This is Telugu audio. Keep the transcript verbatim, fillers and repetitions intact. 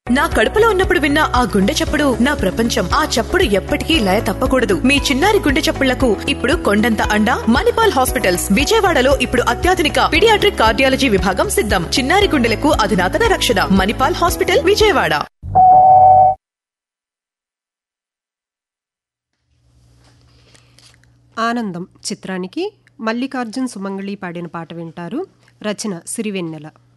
నా కడుపులో ఉన్నప్పుడు విన్న ఆ గుండె చప్పుడు నా ప్రపంచం. ఆ చప్పుడు ఎప్పటికీ లయ తప్పకూడదు. మీ చిన్నారి గుండె చప్పుళ్లకు ఇప్పుడు కొండంత అండ మణిపాల్ హాస్పిటల్స్. విజయవాడలో ఇప్పుడు అత్యాధునిక పీడియాట్రిక్ కార్డియాలజీ విభాగం సిద్ధం. చిన్నారి గుండెలకు అధునాతన రక్షణ. మణిపాల్ హాస్పిటల్, విజయవాడ. ఆనందం చిత్రానికి మల్లికార్జున్ సుమంగళి పాడిన పాట వింటారు. రచన సిరివెన్నెల.